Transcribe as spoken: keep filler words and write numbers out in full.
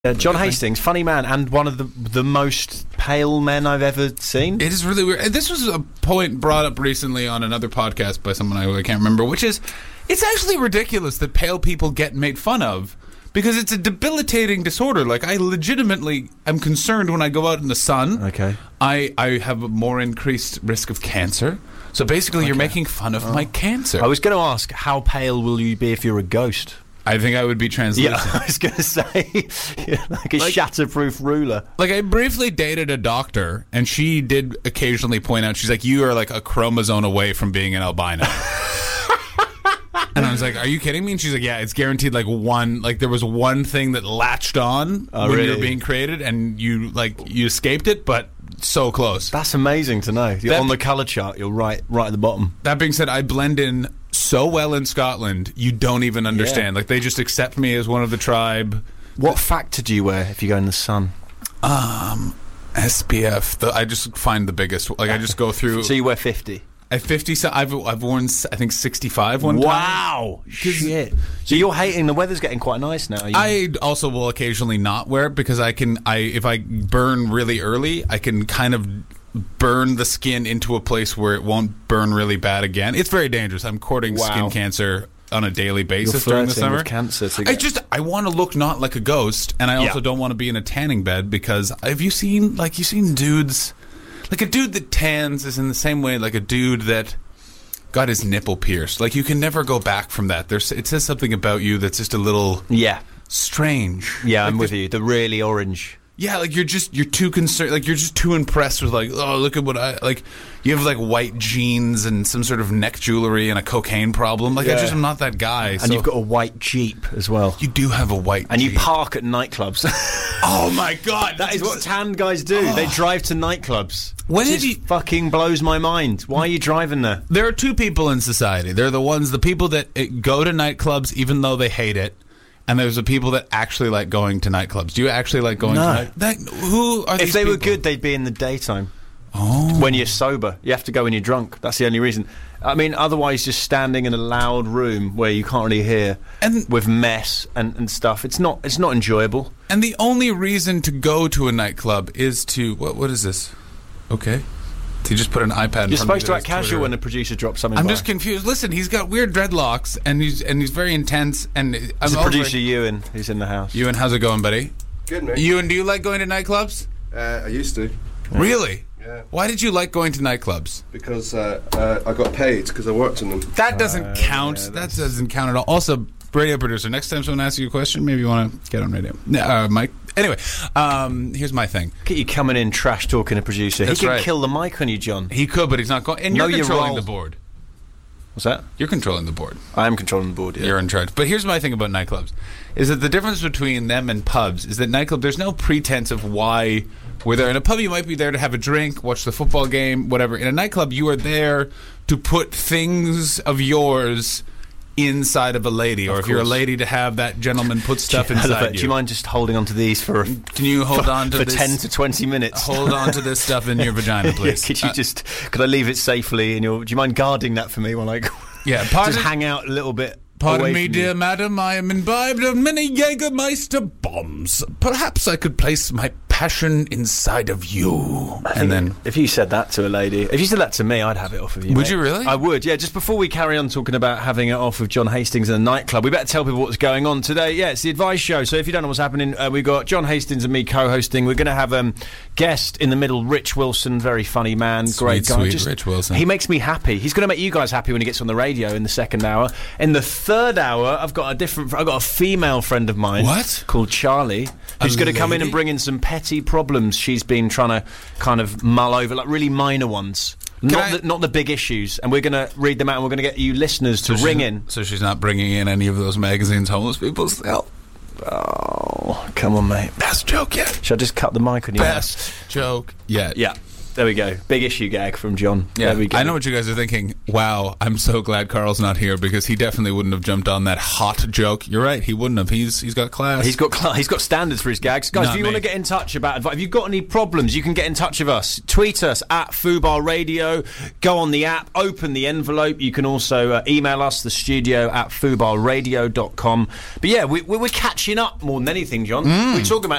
Uh, John Hastings, funny man, and one of the the most pale men I've ever seen. It is really weird. And this was a point brought up recently on another podcast by someone I, I can't remember, which is, it's actually ridiculous that pale people get made fun of, because it's a debilitating disorder. Like, I legitimately am concerned when I go out in the sun. Okay. I, I have a more increased risk of cancer. So basically, okay. You're making fun of oh. my cancer. I was going to ask, how pale will you be if you're a ghost? I think I would be translucent. Yeah, I was going to say, yeah, like a like, shatterproof ruler. Like, I briefly dated a doctor, and she did occasionally point out, she's like, you are like a chromosome away from being an albino. And I was like, are you kidding me? And she's like, yeah, it's guaranteed like one, like there was one thing that latched on oh, when really? you were being created, and you, like, you escaped it, but so close. That's amazing to know. You're that, on the colour chart, you're right, right at the bottom. That being said, I blend in so well in Scotland, you don't even understand. Yeah. Like, they just accept me as one of the tribe. What factor do you wear if you go in the sun? Um, S P F. The, I just find the biggest. Like, I just go through. So you wear fifty? At fifty, so I've I've worn I think sixty-five one wow. time. Wow, shit! So you're hating the weather's getting quite nice now. You... I also will occasionally not wear it because I can. I if I burn really early, I can kind of burn the skin into a place where it won't burn really bad again. It's very dangerous. I'm courting wow. skin cancer on a daily basis during the summer. With cancer to I just I want to look not like a ghost, and I also yeah. don't want to be in a tanning bed, because have you seen like you seen dudes. Like, a dude that tans is in the same way like a dude that got his nipple pierced. Like, you can never go back from that. There's, it says something about you that's just a little yeah strange. Yeah, like I'm with you. The really orange. Yeah, like, you're just, you're too concerned, like, you're just too impressed with, like, oh, look at what I, like, you have, like, white jeans and some sort of neck jewelry and a cocaine problem. Like, yeah. I just am not that guy. And so. You've got a white Jeep as well. You do have a white and Jeep. And you park at nightclubs. Oh, my God. That is what tan guys do. Oh. They drive to nightclubs. When did you fucking blows my mind. Why are you driving there? There are two people in society. They're the ones, the people that go to nightclubs even though they hate it. And there's the people that actually like going to nightclubs. Do you actually like going no. to night? That, who are these If they people? were good, they'd be in the daytime. Oh. When you're sober. You have to go when you're drunk. That's the only reason. I mean, otherwise, just standing in a loud room where you can't really hear, and with mess and, and stuff, it's not it's not enjoyable. And the only reason to go to a nightclub is to... What? What is this? Okay. He just put an iPad in You're front supposed to act Twitter. casual when a producer drops something I'm by. just confused. Listen, he's got weird dreadlocks, and he's and he's very intense. And It's I'm producer Ewan who's in the house. Ewan, how's it going, buddy? Good, mate. Ewan, do you like going to nightclubs? Uh, I used to. Really? Yeah. Why did you like going to nightclubs? Because uh, uh, I got paid because I worked in them. That doesn't uh, count. Yeah, that doesn't count at all. Also, radio producer, next time someone asks you a question, maybe you want to get on radio. Uh, Mike. Anyway, um, here's my thing. Look at you coming in trash talking a producer. That's he could right. kill the mic on you, John. He could, but he's not going. And know you're your controlling role. the board. What's that? You're controlling the board. I am controlling the board, yeah. You're in charge. But here's my thing about nightclubs. Is that the difference between them and pubs is that nightclub, there's no pretense of why we're there. In a pub, you might be there to have a drink, watch the football game, whatever. In a nightclub, you are there to put things of yours inside of a lady, or of if course. you're a lady, to have that gentleman put stuff do you, inside you. Do you mind just holding on to these for? A, Can you hold for, on to for this, ten to twenty minutes? Hold on to this stuff in your vagina, please. Yeah, could you uh, just? Could I leave it safely in your? Do you mind guarding that for me while I? Yeah, pardon, just hang out a little bit. Pardon me, dear you. madam. I am imbibed of many Jägermeister bombs. Perhaps I could place my passion inside of you. And then, if you said that to a lady, if you said that to me, I'd have it off of you. Would mate. you really? I would. Yeah. Just before we carry on talking about having it off with John Hastings in a nightclub, we better tell people what's going on today. Yeah, it's the Advice Show. So if you don't know what's happening, uh, we've got John Hastings and me co-hosting. We're going to have um guest in the middle, Rich Wilson, very funny man, sweet, great guy. Sweet Just, Rich Wilson. He makes me happy. He's going to make you guys happy when he gets on the radio in the second hour. In the third hour, I've got a different. I've got a female friend of mine. What? Called Charlie, who's going to come in lady? and bring in some petty problems she's been trying to kind of mull over, like really minor ones. Not I- the, not the big issues, and we're going to read them out, and we're going to get you listeners to So ring she's- in. So she's not bringing in any of those magazines homeless people sell. Oh, come on, mate. Best joke yet. Should I just cut the mic on you? Best joke yet. Yeah. There we go. Big issue gag from John. Yeah, there we go. I know what you guys are thinking. Wow, I'm so glad Carl's not here, because he definitely wouldn't have jumped on that hot joke. You're right, he wouldn't have. He's he's got class. He's got cl- he's got standards for his gags. Guys, Not if you me. want to get in touch about advice, if you've got any problems, you can get in touch with us. Tweet us at Fubar Radio. Go on the app, open the envelope. You can also uh, email us, the studio at fubar radio dot com. But yeah, we, we, we're catching up more than anything, John. Mm. We're talking about